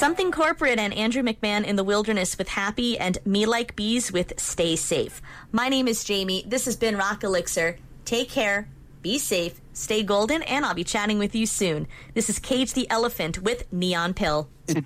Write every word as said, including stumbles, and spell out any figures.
Something Corporate and Andrew McMahon in the Wilderness with Happy, and Me Like Bees with Stay Safe. My name is Jamie. This has been Rock Elixir. Take care, be safe, stay golden, and I'll be chatting with you soon. This is Cage the Elephant with Neon Pill.